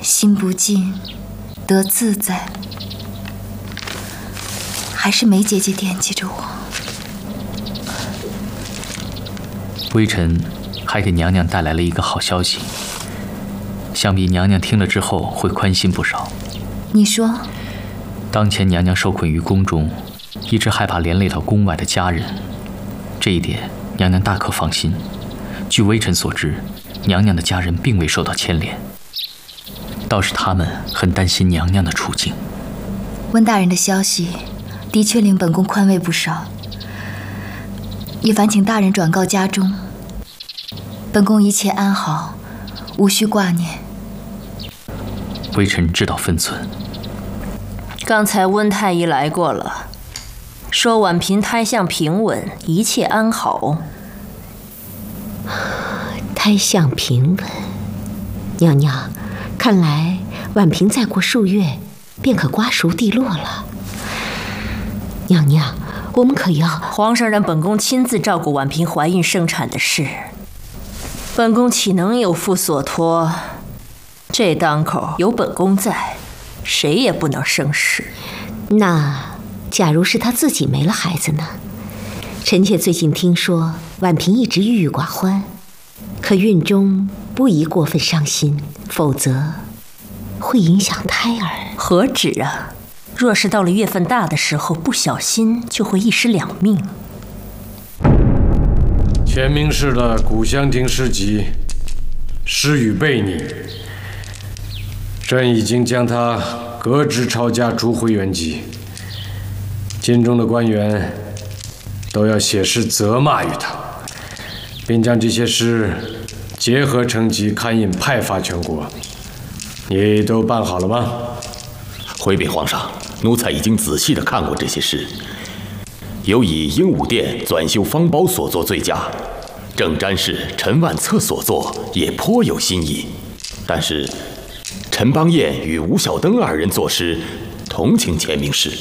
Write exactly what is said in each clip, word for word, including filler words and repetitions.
心不静，得自在。还是梅姐姐惦记着我。 微臣还给娘娘带来了一个好消息，想必娘娘听了之后会宽心不少。 你说， 当前娘娘受困于宫中，一直害怕连累到宫外的家人，这一点娘娘大可放心。据微臣所知，娘娘的家人并未受到牵连，倒是他们很担心娘娘的处境。 温大人的消息的确令本宫宽慰不少，也烦请大人转告家中，本宫一切安好，无需挂念。 微臣知道分寸。 刚才温太医来过了，说婉嫔胎相平稳，一切安好。 胎相平稳，娘娘，看来婉嫔再过数月便可瓜熟蒂落了。娘娘，我们可要…… 皇上让本宫亲自照顾婉嫔怀孕生产的事，本宫岂能有负所托？这当口有本宫在，谁也不能生事。 那假如是她自己没了孩子呢？臣妾最近听说婉嫔一直郁郁寡欢，可孕中不宜过分伤心，否则会影响胎儿。 何止啊！若是到了月份大的时候，不小心就会一尸两命。 乾明氏的古香亭诗集失于悖逆，朕已经将他革职抄家，逐回原籍。京中的官员都要写诗责骂于他，并将这些诗结合成集刊印派发全国。你都办好了吗？ 回禀皇上，奴才已经仔细地看过这些诗，有以鹦鹉殿纂修方苞所作最佳，正瞻是陈万策所作也颇有新意。但是陈邦彦与吴小登二人作诗，同情乾明氏。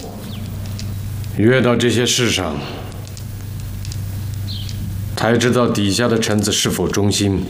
阅到这些事上，才知道底下的臣子是否忠心。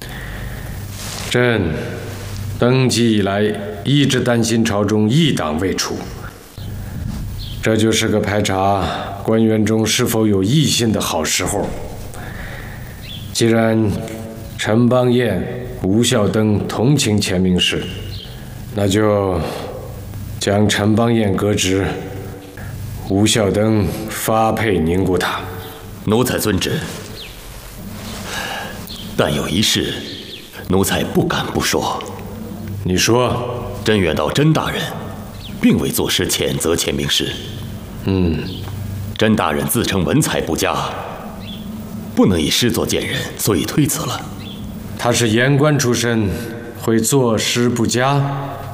朕登基以来，一直担心朝中异党未除，这就是个排查官员中是否有异心的好时候。既然陈邦彦、吴孝登同情乾明氏，那就将陈邦彦革职，吴孝登发配宁国塔。 奴才遵旨。但有一事，奴才不敢不说。 你说。 朕远道甄大人，并未作诗谴责乾明氏。 嗯， 甄大人自称文采不佳，不能以诗作见人，所以推辞了。 他是言官出身，会作诗不佳？